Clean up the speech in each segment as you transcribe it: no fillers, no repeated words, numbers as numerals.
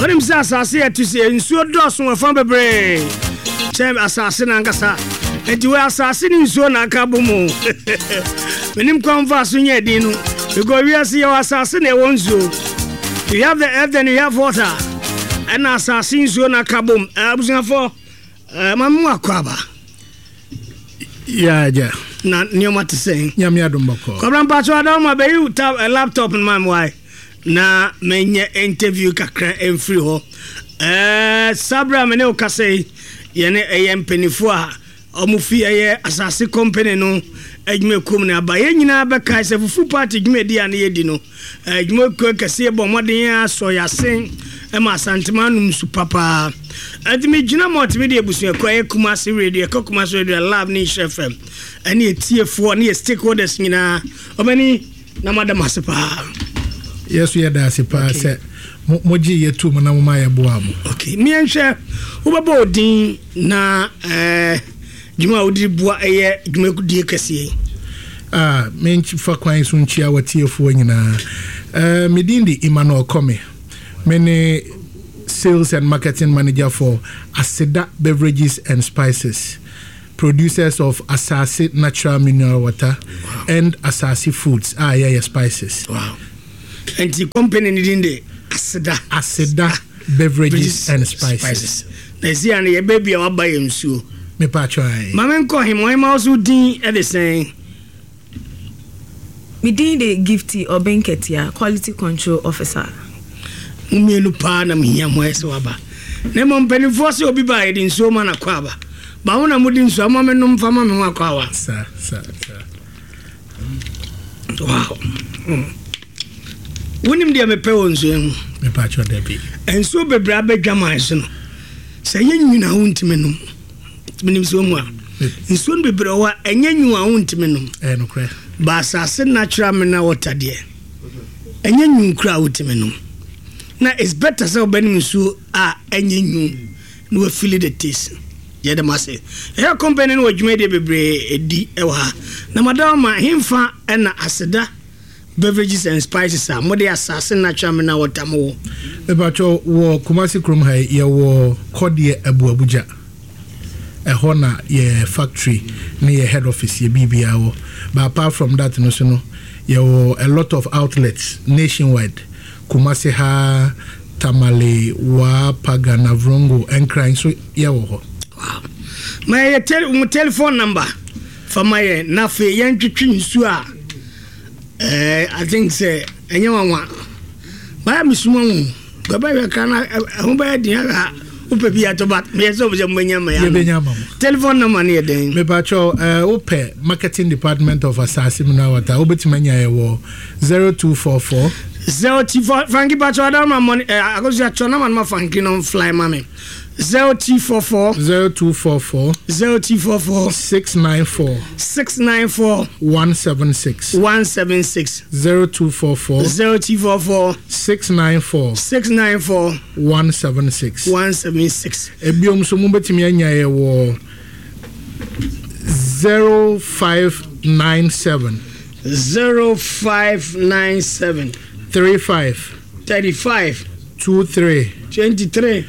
Onim sa asase etu se nsuo dɔso wafan bebre. Chem asase na nkasa. Enti we asase ni nsuo na aka bomo. Menim konfa so nya din no. Because we are see your asase na won nsuo. You have the earth then you have water. And asase nsuo na aka bom. Abusafo mamu akwaba. Yeah. Na nyoma te saying. Nyame adombako. Kobran pacho adam ma be you tap a laptop in my why. Na menye interview kakra emfiri ho. Sabra me ne o kase ye ne empenifo a omufi ye asase company no adwuma kom na aba ye nyina be kai se fufu party adwuma di an ye di no adwuma ko kase bo moden aso yasen e ma santemanum su papa adimi gina multimedia busu ko e Kumasi radio ko Kumasi radio live ni FM ani etiefo ni stakeholders nyina obani na madam asepa. Yes, we are there. Se moji yetu na mama ya boamu. Okay, mi enhwe ubabo din na juma udi bua eye juma kudie kase. Menchi fa kwan so nchia watiefo nyina. Medindi Emmanuel Kome. Many sales and marketing manager for Aseda Beverages and Spices. Producers of Asase Natural Mineral Water and Asase Foods. Spices. Wow. And the company nidinde Aseda Beverages and Spices. Na see an ye baby a buy nsuo. Me pa try. Mama nko him why ma so din e dey saying. Me din de Gifty Obenketia, quality control officer. Umielu pa na me yam wese waba. Na mo mpanifo se obi ba ye nsuo ma na kwa ba. Ba wona mudi nsuo ma me no mfa ma me wa kwa wa. Sir. Wow. Wonim dia me pe wonso en me pa cho David enso bebra bedwaman so no se yenwina wontime no menim so mu a enso bebra wa enyenwu a wontime no no kra ba asase natural mineral water de enyenwu kra wontime no na it's better so benim so a enyenwu no we feel the taste ye dem ase e company no adwuma de bebre edi e wa na madam ma himfa na Aseda Beverages and Spices are more assassin natural mineral water mo. Ebacho wo Kumasi krom hai ye wo Kodie Abu Abuja. Hona ye factory near ye head office ye BBA wo. But apart from that no so no ye wo a lot of outlets nationwide. Kumasi ha Tamale wa Pagana Vrongo and crying so ye wo. Wow. My telephone number for my nafe yan twitwi nsu a I think say enyewa ba misumu baba we kana ho ba dia ga upebi atobat me so be manyama ya telephone number ne den me ba cho upe marketing department of Asase Mineral Water obetimanya ye wo 0244 024 Frankie Bacho Adam money agozi achona man ma Frankie no fly mame 0244 694 176 0244 694 176 ebiom so mubetimi anya ye wo 0597 35 23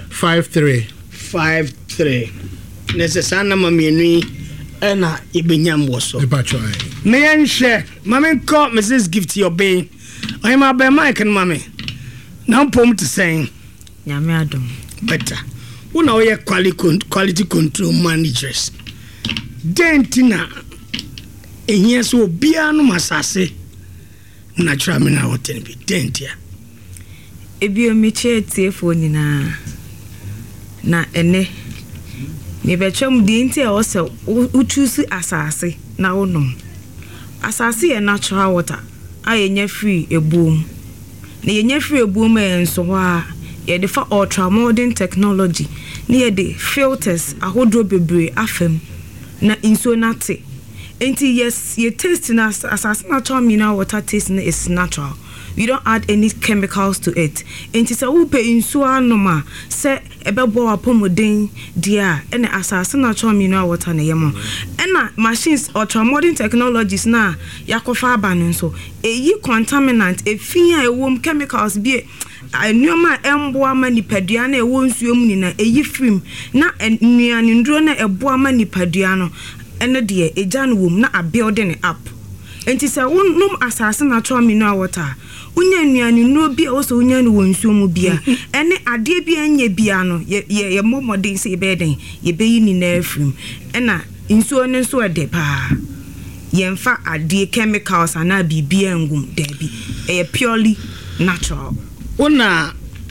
53 necessana mamieni ena ibenyam woso me enhwe mame ko Mrs. Gifty Obey I ma be mic and mame now pom to saying nyame adom better una we quality control managers dentina ehia so bia no masase natural mineral water bi dentia ebio meche tiefo nyina na ene me betwam di nti e wo se uchusi asase na wonom asase e natural water ayenya free ebuom na yenya free ebuom enso ho a ye de fa ultra modern technology na ye de filters ahodro bebre afem na inso nate enti yes ye taste na asase natural mineral water taste is natural. We don't add any chemicals to it. Enti se upe insu anoma se ebebo apomodin dia ene asase natural mineral water na yemo. Ena machines ultra modern technologies na yakofa aba no so eyi contaminant efia ewom chemicals bi nneɛma emboa ma nipadua na ɛwɔ nsuo mu ni na eyi film na nnuane nduro na ɛboa ma nipadua no ɛne de egya no wom na a building up enti sɛ wonum asase natural mineral water unya nnuane nduro bi a also unya no wɔ nsuo mu bia ɛne ade bi anya bia no ye momodin sɛ ebeden ye beyi ni na film ɛna nsuo ne nso ɛde paa yɛmfa ade chemicals ana bibia ngum dabi ɛyɛ purely natural ona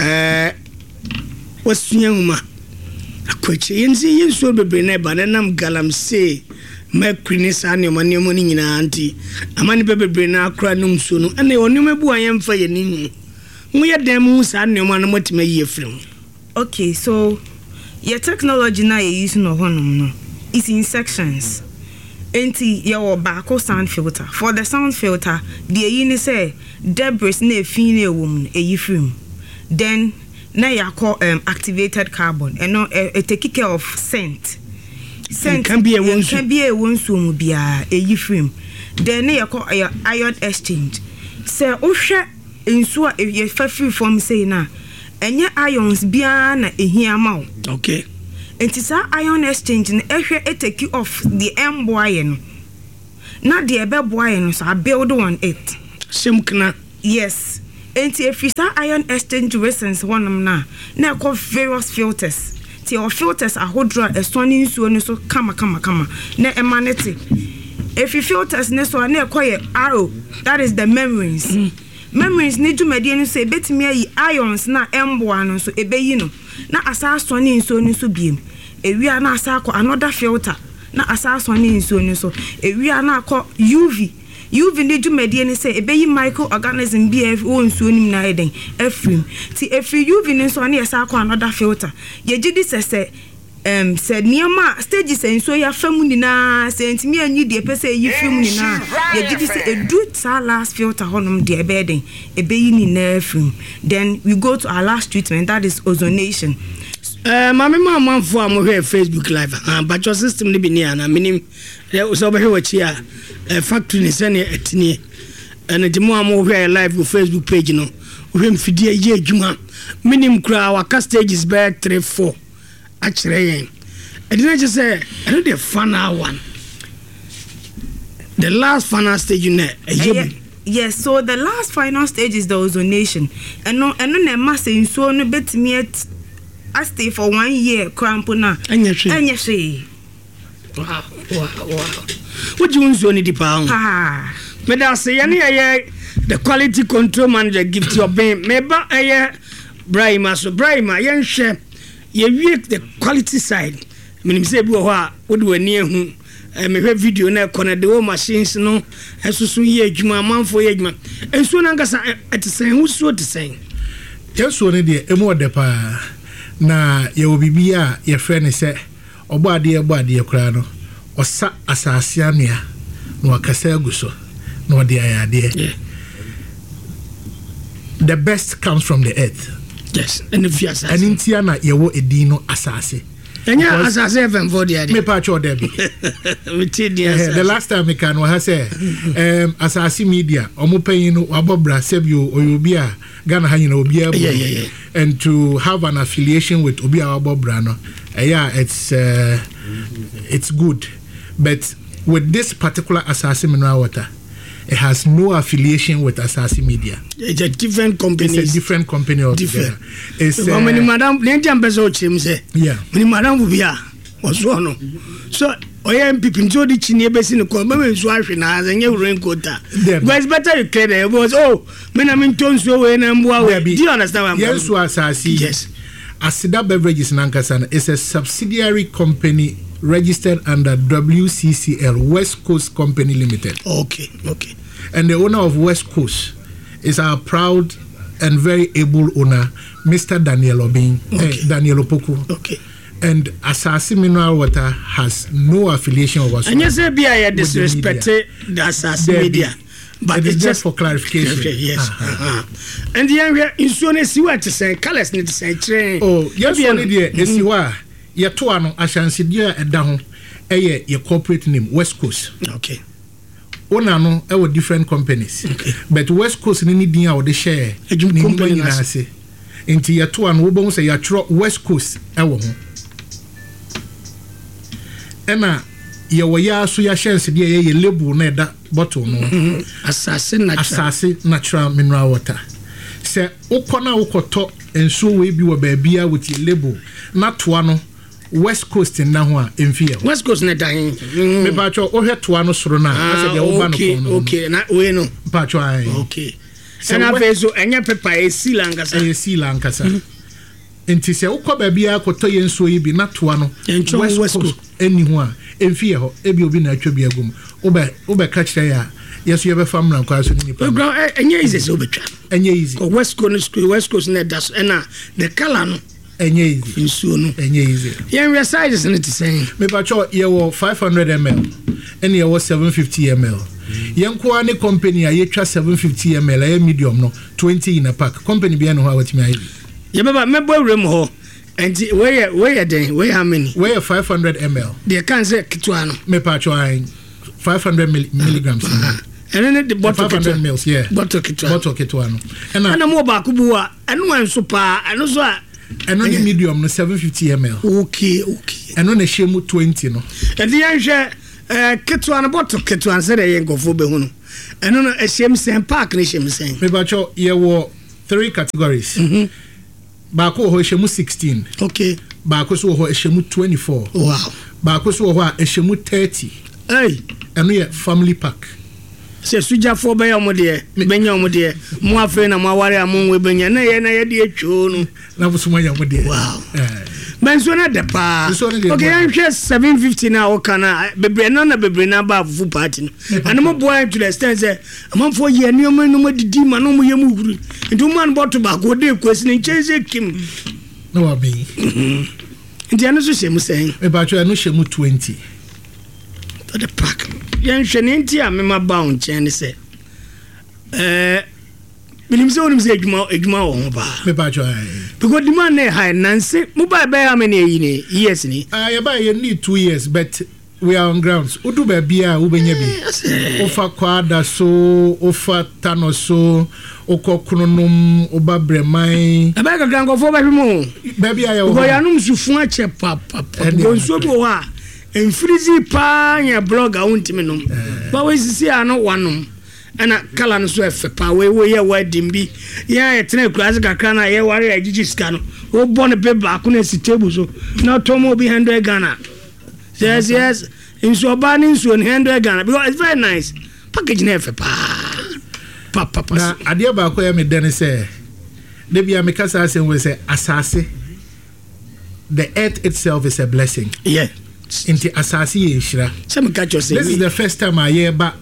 wasua huma akwachi yensuo bebre na ba na nam galamsey mercury ni sa ne omane mo ni nyina anti amane bebre na akra no nsuo no ene onuma bu ayemfa ye ni mu ye dan mu sa ne omane motima yi efrim. Okay, so your technology na you use no honum no is in sections. Enti your baako sound filter. For the sound filter, the yini say debris na efine wom eyi film. Then na ya call activated carbon and no take care of scent. Scent can be a one mu bia eyi film. Then na ya call ion exchange. Say ohwe nsuo e fa free from say na enye ions bia na ehia ma. Okay. Enti sa ion exchange na ehwe take off the emboy no. Na the ebeboy no so build on it. Simkna. Yes. Enti if sa ion exchange resins honum na call various filters. Ti your filters ahodra esoni nsuo no so kama na emanete. If you filters ne so na call arrow, that is the membranes. Membranes need to median say betimi ayi ions na emboa no so ebeyi no na asa asoni nsuo no so biem ewia na asa akọ another filter na asa asoni nsuo no so ewia na akọ UV need to median say ebeyi microorganism BF o nsuo nim na eden efrim ti efri UV no so na asa akọ another filter ye gidi sese said niama stages nsuo ya famu ni na sentimi anyi de pese yi film ni na ye gidi say edu sa last filter honum de ebeden ebeyi ni na film. Then we go to our last treatment, that is ozonation. Mama for am Facebook live but your system ni bi ni ana minim so be wachi a factory ni se ne etini and the mo am live on Facebook page no we mfidie ye adwuma minim kra our stages be 3-4 actually yen I didn't just say I do the final one, the last final stage in there. Yes, so the last final stage is the ozonation. And no na mass in so no betimi I stay for 1 year crampona. Anya say. Wow. What you want to need pound? Ah. Me da say any the quality control manager give to your brain. Me ba Brahima so Brahima yen share ye weak the quality side. Minim say bi wo ha wo de wani ehu me hwe video na connect the machines no esusu ye adwuma manfo ye adwuma enso na ngasa etesen husuo tesen yeso ne de emu de pa na ye obibi a ye frɛ ne sɛ ɔbɔ ade kura no ɔsa asase anea na wakasa aguso na ɔde ayade. The best comes from the earth. Yes, and if yes and intia na ye wo edino asase. Enya asase even for the me pa cho there be the last time me can wa say asase media omo panyin no wabobra sebio oyobia Ghana ha nyina obi abo and to have an affiliation with obi wabobra no it's good, but with this particular asase mineral water it has no affiliation with Asasi Media. It's a different company. It's a different company altogether. It's many madam, yeah. Many madam will be was one. So, I am people to the Chini basin of Common wife in as a new raincoat. But it's better you clear it was men I'm in tones so when I'm do you understand? Yes, Asasi. Yes. Asida Beverages Nankasan is a subsidiary company registered under WCCL, West Coast Company Limited. Okay. And the owner of West Coast is our proud and very able owner, Mr. Daniel Obin, Daniel Opoku. Okay. And Asasi Mineral Water has no affiliation with us. And yes, I disrespect the Asasi Media. But it's just for clarification. Yes. And the area insurance you want to say, colors need to say train. Oh, yes, yes, you are. Your Tuano, Ashansidia, and down your corporate name, West Coast. Okay. No, our different companies. Okay. But West Coast, any thing out the share, company. nti yɛto ano wobɛhu sɛ yɛatwerɛ West Coast ɛwɔ ho ɛna yɛwɔ yɛa so yɛahyɛnsedeɛ yɛyɛ label na ɛda bottle no asase natural mineral water sɛ wokɔ na wokɔtɔ nsuo wei bi wɔ baabia with your label na toa no West Coast na ho a emfie ho West Coast na dan me ba cho ohwe toa no soro na say de wo ba no kono okay na we no ba cho ai okay na feso enya pepa e silankasa enti se ukọ baabia akọtọ ye nsuo yi bi na toa no West Coast eni ho a emfie ho ebi obi na atwa bi agum obe ka kire ya yeso ye be famra kwa so ni pa enya easy so betwa enya easy West Coast na das na the color no enya easy nsuo no enya easy yen sizes na te say me pa cho ye wo 500 ml ene ye wo 750 ml yen ko ani company a ye twa 750 ml a medium no 20 in a pack company bi no ha watimi ayi ye baba me bo rem ho enti where den where how many where 500 ml they can say kitwa no me pa cho 500 milligrams and then the bottle 500 mils yeah bottle kitwa no and mo ba ku bu a eno wan so pa eno so a eno ni medium no 750 ml okay eno na shemu 20 no and the hwe kitwa no bottle kitwa say dey ngofo be hu no eno no ehiem sen park ne hiem sen me ba cho ye wo 3 categories ba ko ho ehiem 16 okay ba ko so ho ehiem 24 wow ba ko so ho a ehiem 30 hey eno ye family pack se suja fo be yomode benya omode mo afre na mo aware amonwe benya na ye de atwo no na busuma yomode wow benso na de pa okay anhwe 750 na o kana bebre na ba fufu party no and mo boy to the extent say amanfo ye nneoma no madidi ma no mo ye mu huru nti mo an bottle ba ko de kwesi ne cheze kim no abi nti anu so shemu sen e ba cho anu shemu 20 to the pack yen hwene nti a me ma ba on chen se bilim se onum se edwuma wo ho ba me ba cho ai because demand na high nanse mo ba how many years ni ya ba ye need 2 years but we are on grounds udu ba bia wo benya bi ofa kwada so ofa tano so okokronum oba breman aba ka gango fo ba hwemo ba bia ya wo go ya num sufu a che papa go nso bi wo a enfrizi pa ya blog a wontimi nom ba we sisi ano wanom ana kala no so efe pa we ye wedding bi ya etena kurazi kakra na ye ware agigi ska no wo born be ba ko na si table so na tomo bi 100 Ghana yes inso ba ni inso 100 Ghana because it's very nice package na efe pa na ade ba ko ya me den say de bia me kasa asem we say asase the earth itself is a blessing yeah inti asase ye hira this is the first time I hear ba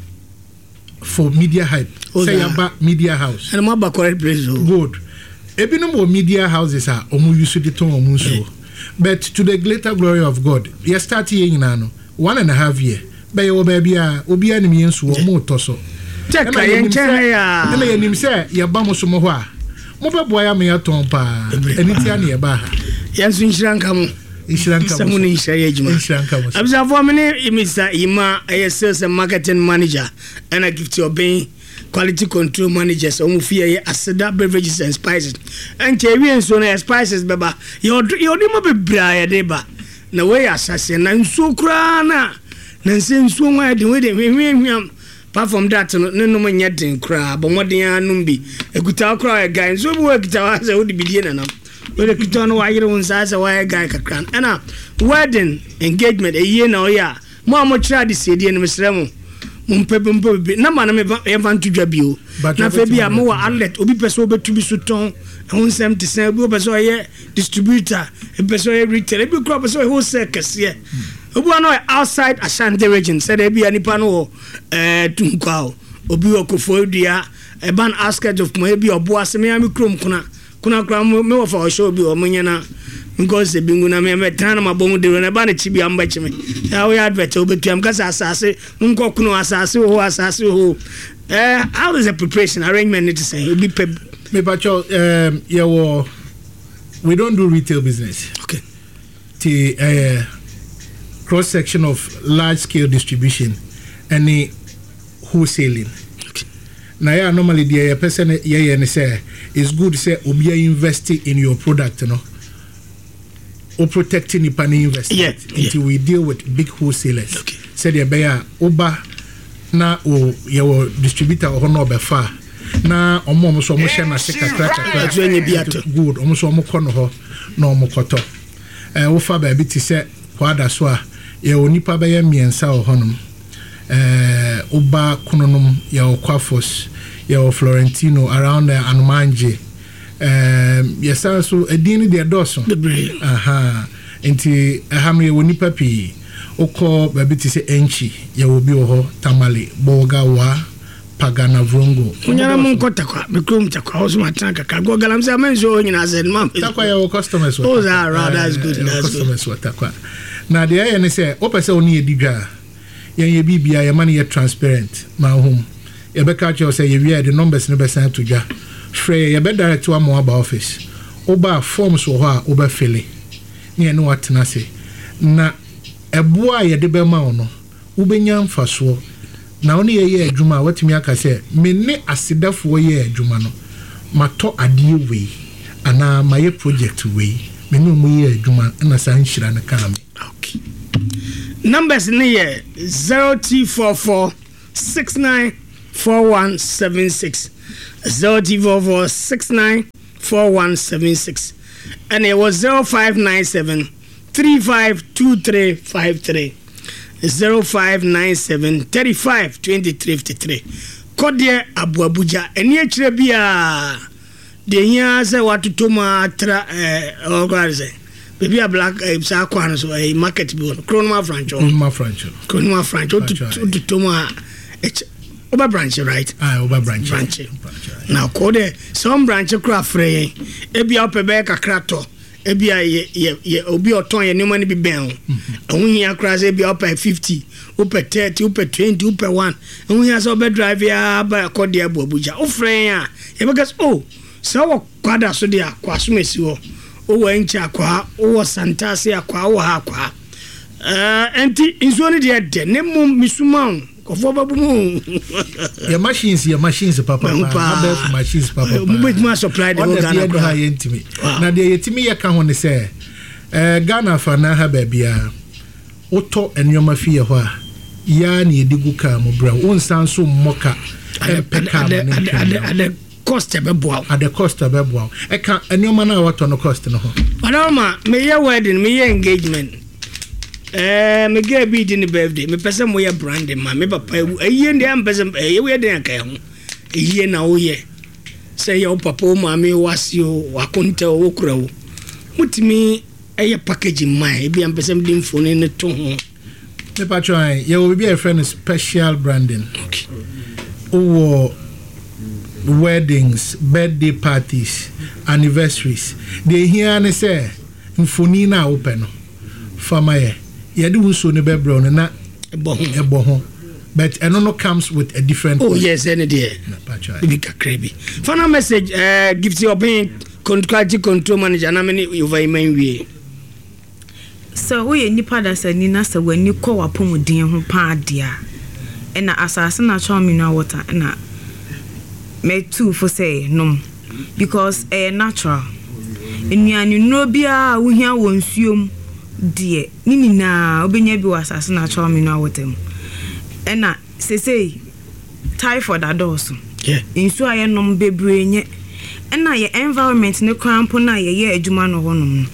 for media hype say about media house and mo ba correct place good ebinum o media houses are omu use the ton omu so but to the greater glory of God you start here nyina no 1.5 year be yo ba bia obi anim yensu omu toso check yen chen ya na yenim say ye ba mo so mo ho a mo be boa ya me yaton pa eniti ana ye ba ha yensu nshranka mo Samuni Shaya Juma. Absa for me, Mr. Ima, a sales and marketing manager, and I give to obey quality control managers on fear Asada beverages and spices. And Cherian so spices, Baba. Your dimmer be briar deba. No way assassin and so crana. Nansen so wide the way they him. Apart from that, no man yet in crab, but what the numbi. A good cry guy, so work it out as I would be dinner. We the kiton wa yire won sa wa guy kakran ana wedding engagement e ye na o ya mo try the sedie no mesrem mo mpebe na ma na me evan tudwa bio na fe bia mo wa outlet obi pese obetu bi so ton won 70 obi pese o ye distributor e pese o ye retailer bi crop pese o wholesale kase obi no outside Ashanti region said e bia nipa no tunkwa obi okofo dua e ban asket of mo e bia obo aseme ya mi krom kuna me wa fa show bi o munya na because be nguna me tan ma bomu de na ba na chibi amba chime ya we advert obetuam kasa asase nko kuno asase ho how is the preparation arrangement need to say obi pe me bacho we don't do retail business okay the cross section of large scale distribution and wholesaling. na ya normally the person ye say it's good say obi invest in your product no or protecting the pani investment until we deal with big wholesalers. Say the bear oba na o your distributor or no be far na omo so mo share na secretary good omo so mo kono ho na omo koto wo fa ba bi ti se kwada so a ye onipa be ye miensa o honom oba kunonum ye Kwafos ye Florentino around Anumanje yes so edin de doso aha enti ahamre woni papi oko ba bi ti se enchi ye obi ho tamale boga wa pagana vrongo unyara mun kotakwa mikrum takwa oso matanga kago galam se menzo nyina zen mam takwa your customers oh that's good that's customers takwa na de ya ne se opese oni edidwa ye bibia ye man ye transparent ma home ye be catch you say ye we the numbers no be send to dwa free ye be direct to am aba office oba forms wo ho a oba fele ne no atena se na eboa ye de be ma no ubenya mfaso na oni ye adwuma watimi aka se me ne asedafo ye adwuma no mato ade we ana maye project we me no mu ye adwuma na san hira na kam. Okay, numbers ni ye 0244694176 0244694176 and it was 0597352353 0597352353 kodie abuabuja eni akire bia de hia se watutoma tra ogarize bebi a black sa kwan so market bi Kronoma francho tutoma oba branch right oba branch now kode some branch kra frey ebia opebe kakra to ebia ye obi oton ye nima ni bi ben ahunhia kra se ebia opa 50 opa 30 opa 20 opa 1 ahunhia so be drive ya ba kode abuabuja o frey a ye be gas oh so wo kwada so dia kwasomesi wo o wa ncha kwa o wo santase akwa wo ha kwa enti inzo ni de ne mum misuma kofo babumu your machines papa have machines papa mu supply the Ghana ha yentimi na de yetimi ye ka ho ne se Ghana fa na ha ba bia oto enyoma fie ho a ya na edigu ka mo bra wonsan so mmoka peka ade cost be boa at the cost of eboa e ka enyoma na wato no cost no ho madama me ye wedding me ye engagement me get be in the birthday me person mo ye branding ma me papa eyi ndi am person ye we den aka ho eyi na wo ye say your papa o ma me wasio wakonta wo kura wo mutimi eye packaging mai e bi am person dim phone ne to ho me pa try ye will be a friend special branding. Okay, weddings, birthday parties, anniversaries. They hear and say mfoni na open fama ye do so ne be brown na eboho but enono comes with a different yes any there be kakrebi final message gives you opinion control manager na me over man we so we nipa da sani na sa wani ko wapomudin ho pa dia na asase na cho mineral water na me too for say no because natural enuanu no bia wo hia wo nsuom die nini na obenya bi wasase na cho mineral water mu na say typhoid adoso insu aye nom bebre nye na ye environment ne krampo na ye adwuma no honom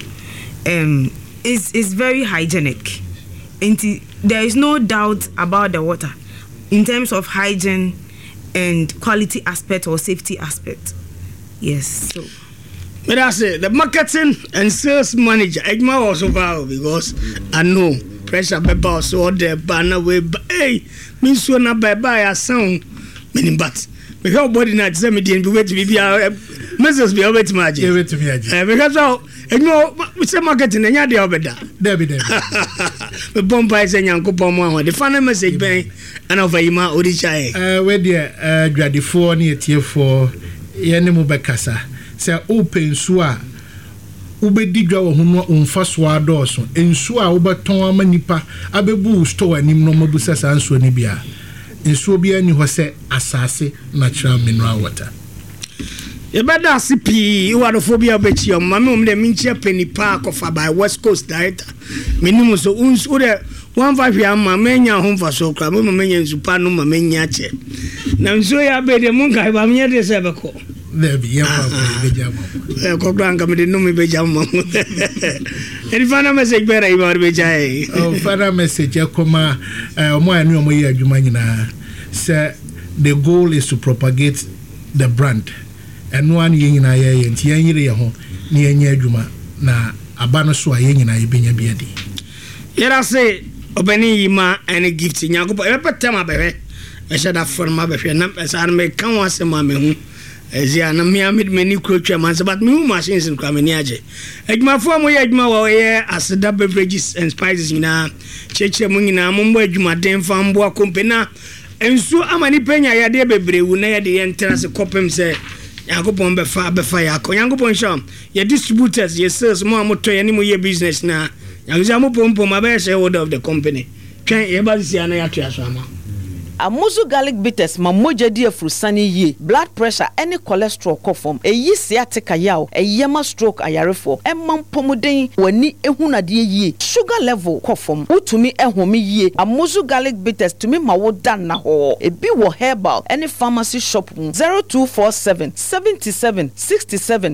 is very hygienic and there is no doubt about the water in terms of hygiene and quality aspect or safety aspect. Yes, so but I say the marketing and sales manager Ejma was over because I know pressure be boss so the banner way hey means so na bye a sound meaning but we help body na say me dey wait to be messages be over to me because so we say marketing enya dey obeda there be me bomba is Nyankopon mo the final message ben and over Ima Odisha we there dwadefo na etiefo ye ne mo bekasa say open so a ubedi dwa wo ho no umfa so adoso ensu a wobeton ama nipa abebu store anim no mabusa sanso ne bia nsuo bi ani hɔ sɛ asase natural mineral water. Yɛbɛda ase pii iwadophobia obɛkyi ɔmo mame ɔmo de minkyia penny park of by West Coast director menim so unsu de one five ya ma menya ho mfa so kra mo menya nsupa no ma menya che na nsuo ya be de mun kai ba menya de se beko there be ya pa be jamo ko gran kam de no me be jamo any final message be ra iba be jai final message akoma omo anu omo yi adwuma nyina say the goal is to propagate the brand. And one yina ye and yanyere ho ni yanya adwuma na aba no so aye nyina ye benya biade. Yera say obani yima any gift nyagopo e petem abere e shada forma be hwe na san me kan wase ma me hu ezia na me amid me ni krotwa man se but me hu machines in kwa me ni age adwuma fo mo ye adwuma wo ye aseda beverages and spices nyina cheche mu nyina mo mbo adwuma den fa mbo akompena ensu amani penya ya de bebrewu na ya de yentera se kopem se Yakupon befa yako. Yakupon sham. Your distributors, your sales, more motor, any more business now. Yakuzamu pompo, my best shareholder of the company. Can you ever see an ayatwasama? Amuzu garlic bitters mamoja dia frusani ye blood pressure any cholesterol kofom eyi sciatica yaw eyema stroke ayarefo emam pomuden wani ehuna de ye sugar level kofom utumi ehome ye Amuzu garlic bitters tumi mawodan na ho ebi wo herbal any pharmacy shop 0247 77 67